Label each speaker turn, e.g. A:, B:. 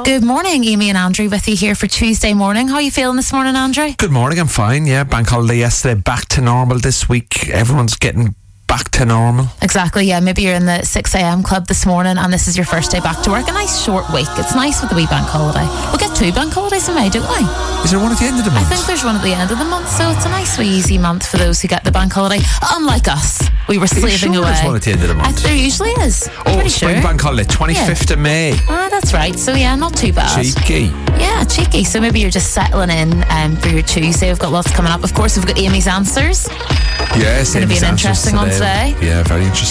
A: Good morning, Amy and Andrew with you here for Tuesday morning. How are you feeling this morning, Andrew?
B: Good morning, I'm fine, yeah. Bank holiday yesterday, back to normal this week. Everyone's getting back to normal.
A: Exactly, yeah. Maybe you're in the 6am club this morning and this is your first day back to work. A nice short week. It's nice with the wee bank holiday. We'll get 2 bank holidays in May, don't we?
B: Is there one at the end of the month?
A: I think there's one at the end of the month, so it's a nice wee easy month for those who get the bank holiday. Unlike us, we were slaving away.
B: There's one at the end of the month?
A: There usually is.
B: Oh, spring bank holiday, 25th of May.
A: Ah, that's right. So yeah, not too bad.
B: Cheeky.
A: Yeah, cheeky. So maybe you're just settling in for your Tuesday. We've got lots coming up. Of course, we've got Amy's Answers.
B: Yes,
A: it's going to be an interesting one today.
B: Yeah, very interesting.